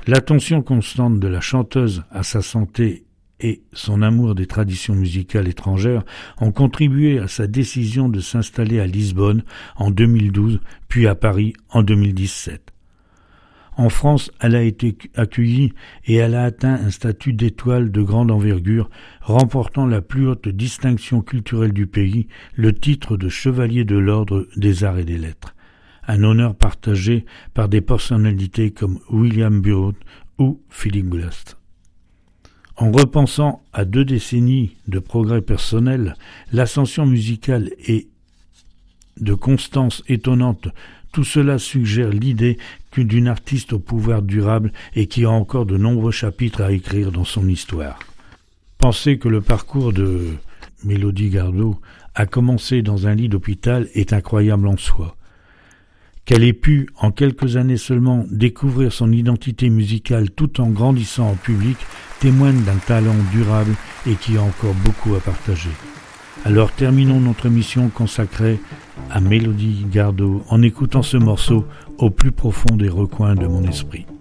L'attention constante de la chanteuse à sa santé et son amour des traditions musicales étrangères ont contribué à sa décision de s'installer à Lisbonne en 2012, puis à Paris en 2017. En France, elle a été accueillie et elle a atteint un statut d'étoile de grande envergure, remportant la plus haute distinction culturelle du pays, le titre de chevalier de l'ordre des arts et des lettres. Un honneur partagé par des personnalités comme William Burroughs ou Philip Glass. En repensant à 2 décennies de progrès personnel, l'ascension musicale et de constance étonnante, tout cela suggère l'idée d'une artiste au pouvoir durable et qui a encore de nombreux chapitres à écrire dans son histoire. Penser que le parcours de Mélodie Gardot a commencé dans un lit d'hôpital est incroyable en soi. Qu'elle ait pu, en quelques années seulement, découvrir son identité musicale tout en grandissant en public témoigne d'un talent durable et qui a encore beaucoup à partager. Alors terminons notre émission consacrée à Mélodie Gardot en écoutant ce morceau au plus profond des recoins de mon esprit.